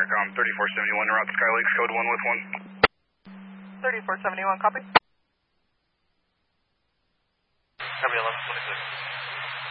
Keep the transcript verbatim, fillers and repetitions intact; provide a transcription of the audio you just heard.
Starcom, thirty-four seventy-one, route to Sky Lakes, code one with one. thirty-four seventy-one, copy. Copy eleven twenty-six.